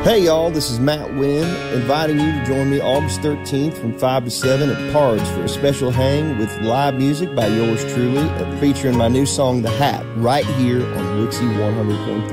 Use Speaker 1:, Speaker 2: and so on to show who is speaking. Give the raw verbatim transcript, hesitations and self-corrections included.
Speaker 1: Hey y'all, this is Matt Wynn, inviting you to join me August thirteenth from five to seven at Pards for a special hang with live music by yours truly, and featuring my new song, The Hat, right here on Wixie one hundred point three.